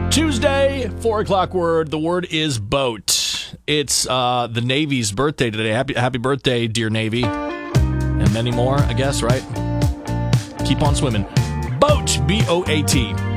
Tuesday, 4 o'clock word. The word is boat. It's the Navy's birthday today. Happy birthday, dear Navy. And many more, I guess, right? Keep on swimming. Boat, B-O-A-T.